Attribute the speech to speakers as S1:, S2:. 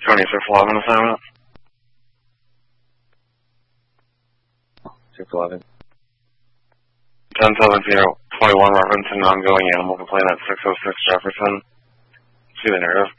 S1: 2611 assignment.
S2: 611.
S1: 10-17-21 reference and ongoing animal complaint at 606 Jefferson. See the narrative.